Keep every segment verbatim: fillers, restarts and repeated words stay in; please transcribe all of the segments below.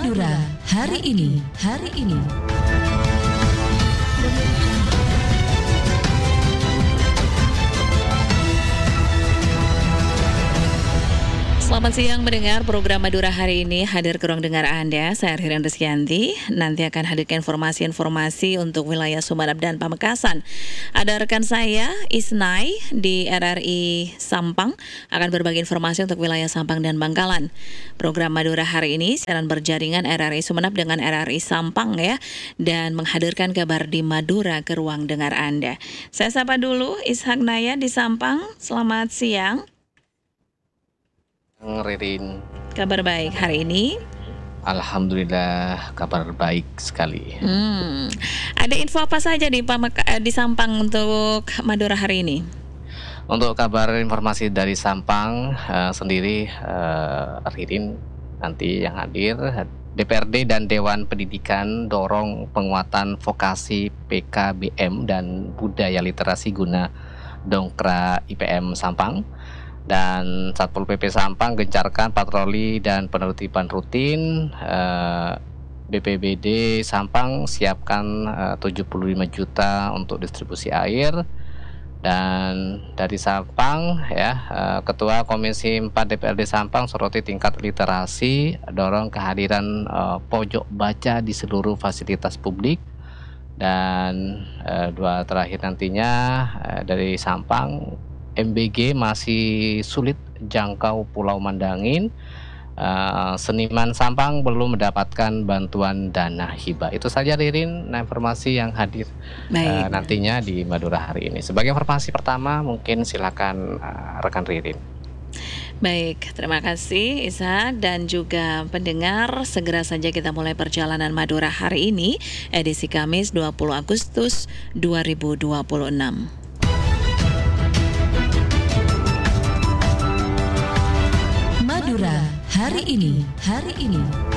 Madura hari ini, hari ini. Selamat siang mendengar program Madura hari ini, hadir ke ruang dengar Anda. Saya Ririn Rizkyanti, nanti akan hadirkan informasi-informasi untuk wilayah Sumeneb dan Pamekasan. Ada rekan saya, Isnai, di R R I Sampang, akan berbagi informasi untuk wilayah Sampang dan Bangkalan. Program Madura hari ini siaran berjaringan R R I Sumeneb dengan R R I Sampang ya, dan menghadirkan kabar di Madura ke ruang dengar Anda. Saya sapa dulu Ishak Naya di Sampang, selamat siang. Ririn, kabar baik hari ini? Alhamdulillah kabar baik sekali. Hmm, ada info apa saja di Pamek- di Sampang untuk Madura hari ini? Untuk kabar informasi dari Sampang uh, sendiri, uh, Ririn nanti yang hadir D P R D dan Dewan Pendidikan dorong penguatan vokasi P K B M dan budaya literasi guna dongkrak I P M Sampang. Dan Satpol P P Sampang gencarkan patroli dan penertiban rutin. eh, B P B D Sampang siapkan eh, tujuh puluh lima juta untuk distribusi air. Dan dari Sampang ya, eh, Ketua Komisi empat D P R D Sampang soroti tingkat literasi, dorong kehadiran eh, pojok baca di seluruh fasilitas publik. Dan eh, dua terakhir nantinya eh, dari Sampang, M B G masih sulit jangkau Pulau Mandangin. Uh, seniman Sampang belum mendapatkan bantuan dana hibah. Itu saja Ririn, nah, informasi yang hadir uh, nantinya di Madura hari ini. Sebagai informasi pertama, mungkin silakan uh, rekan Ririn. Baik, terima kasih Ishak dan juga pendengar. Segera saja kita mulai perjalanan Madura hari ini, edisi Kamis dua puluh Agustus dua ribu dua puluh enam. Madura hari ini, hari ini.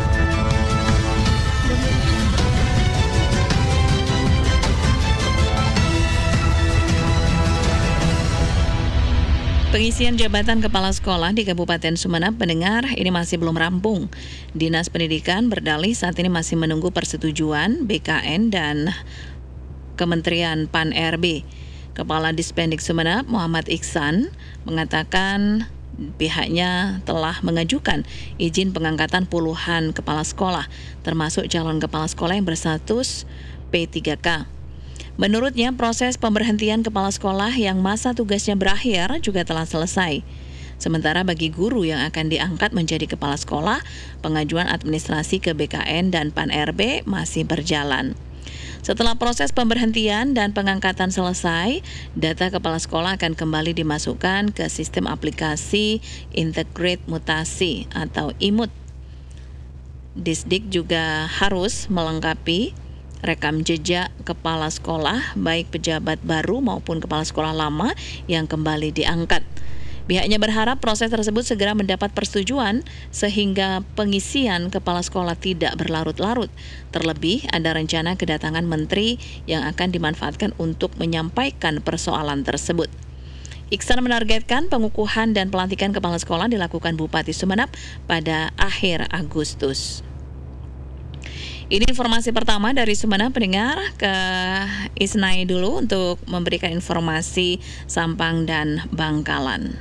Pengisian jabatan kepala sekolah di Kabupaten Sumeneb, pendengar, ini masih belum rampung. Dinas Pendidikan berdalih saat ini masih menunggu persetujuan B K N dan Kementerian Pan R B. Kepala Dispendik Sumeneb, Muhammad Iksan, mengatakan pihaknya telah mengajukan izin pengangkatan puluhan kepala sekolah, termasuk calon kepala sekolah yang berstatus P tiga K. Menurutnya, proses pemberhentian kepala sekolah yang masa tugasnya berakhir juga telah selesai. Sementara bagi guru yang akan diangkat menjadi kepala sekolah, pengajuan administrasi ke B K N dan Pan R B masih berjalan. Setelah proses pemberhentian dan pengangkatan selesai, data kepala sekolah akan kembali dimasukkan ke sistem aplikasi Integrate Mutasi atau I M U T. Disdik juga harus melengkapi rekam jejak kepala sekolah, baik pejabat baru maupun kepala sekolah lama yang kembali diangkat. Pihaknya berharap proses tersebut segera mendapat persetujuan sehingga pengisian kepala sekolah tidak berlarut-larut. Terlebih ada rencana kedatangan menteri yang akan dimanfaatkan untuk menyampaikan persoalan tersebut. Iksan menargetkan pengukuhan dan pelantikan kepala sekolah dilakukan Bupati Sumeneb pada akhir Agustus. Ini informasi pertama dari Sumeneb, pendengar. Ke Isnai dulu untuk memberikan informasi Sampang dan Bangkalan.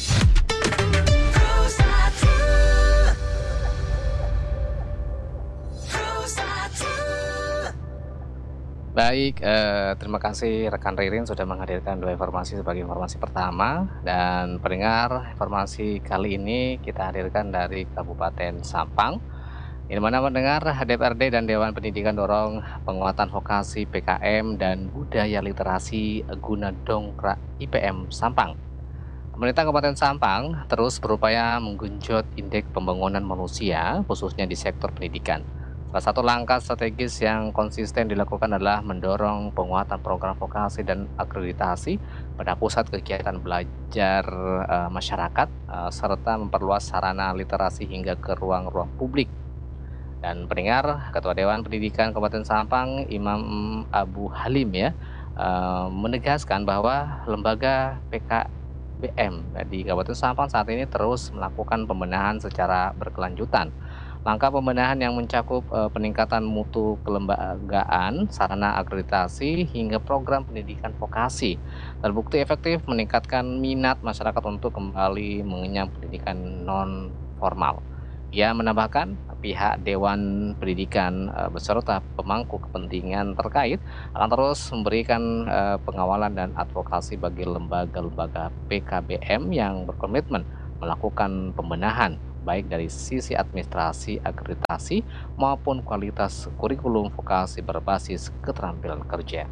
Baik, eh, terima kasih rekan Ririn sudah menghadirkan dua informasi sebagai informasi pertama. Dan pendengar, informasi kali ini kita hadirkan dari Kabupaten Sampang, di mana mendengar D P R D dan Dewan Pendidikan dorong penguatan vokasi P K M dan budaya literasi guna dongkrak I P M Sampang. Pemerintah Kabupaten Sampang terus berupaya menggenjot indeks pembangunan manusia, khususnya di sektor pendidikan. Salah satu langkah strategis yang konsisten dilakukan adalah mendorong penguatan program vokasi dan akreditasi pada pusat kegiatan belajar uh, masyarakat, uh, serta memperluas sarana literasi hingga ke ruang-ruang publik. Dan pendengar, Ketua Dewan Pendidikan Kabupaten Sampang, Imam Abu Halim ya, uh, menegaskan bahwa lembaga P K B M di Kabupaten Sampang saat ini terus melakukan pembenahan secara berkelanjutan. Langkah pembenahan yang mencakup eh, peningkatan mutu kelembagaan, sarana akreditasi, hingga program pendidikan vokasi terbukti efektif meningkatkan minat masyarakat untuk kembali mengenyam pendidikan non formal. Ia menambahkan pihak Dewan Pendidikan eh, beserta pemangku kepentingan terkait akan terus memberikan eh, pengawalan dan advokasi bagi lembaga-lembaga P K B M yang berkomitmen melakukan pembenahan baik dari sisi administrasi, akreditasi, maupun kualitas kurikulum vokasi berbasis keterampilan kerja.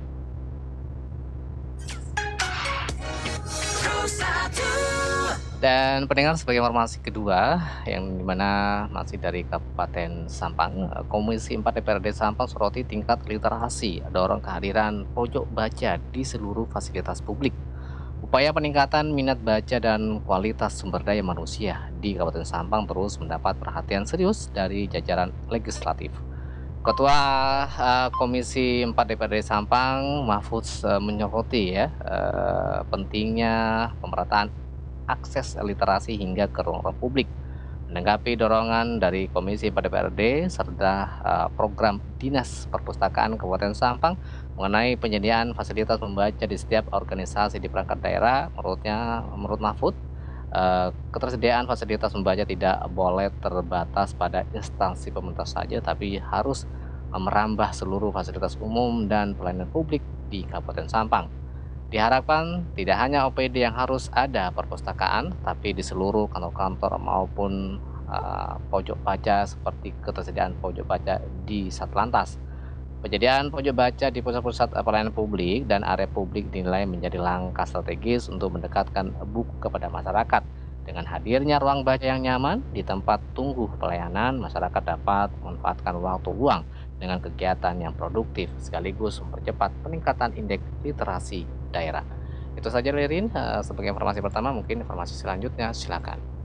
Dan pendengar, sebagai informasi kedua yang dimana masih dari Kabupaten Sampang, eh, Komisi empat D P R D Sampang soroti tingkat literasi, dorong kehadiran pojok baca di seluruh fasilitas publik. Upaya peningkatan minat baca dan kualitas sumber daya manusia di Kabupaten Sampang terus mendapat perhatian serius dari jajaran legislatif. Ketua eh, Komisi empat D P R D Sampang, Mahfudz, eh, menyoroti ya eh, pentingnya pemerataan akses literasi hingga ke ruang publik. Menanggapi dorongan dari Komisi empat D P R D serta eh, program Dinas Perpustakaan Kabupaten Sampang mengenai penyediaan fasilitas membaca di setiap organisasi di perangkat daerah, menurutnya menurut Mahfud, eh, ketersediaan fasilitas membaca tidak boleh terbatas pada instansi pemerintah saja, tapi harus merambah seluruh fasilitas umum dan pelayanan publik di Kabupaten Sampang. Diharapkan tidak hanya O P D yang harus ada perpustakaan, tapi di seluruh kantor-kantor maupun eh, pojok baca seperti ketersediaan pojok baca di Satlantas. Penyediaan pojok baca di pusat-pusat pelayanan publik dan area publik dinilai menjadi langkah strategis untuk mendekatkan buku kepada masyarakat. Dengan hadirnya ruang baca yang nyaman di tempat tunggu pelayanan, masyarakat dapat memanfaatkan waktu luang dengan kegiatan yang produktif sekaligus mempercepat peningkatan indeks literasi daerah. Itu saja Lirin, eh, sebagai informasi pertama, mungkin informasi selanjutnya silakan.